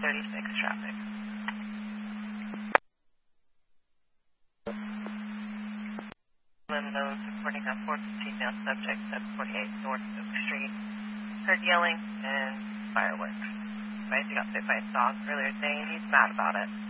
36 traffic. Those reporting on 415 now subject 748 North Oak Street. Heard yelling and fireworks. Advice he got bit by a dog earlier today and he's mad about it.